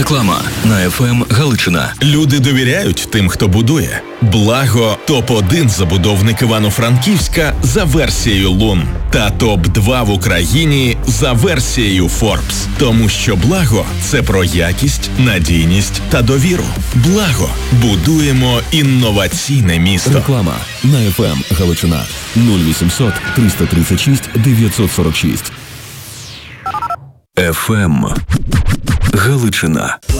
Реклама на ФМ Галичина. Люди довіряють тим, хто будує. Благо – топ-1 забудовник Івано-Франківська за версією Лун. Та топ-2 в Україні за версією Forbes. Тому що Благо – це про якість, надійність та довіру. Благо. Будуємо інноваційне місто. Реклама на ФМ Галичина. 0800 336 946. ФМ Галичина.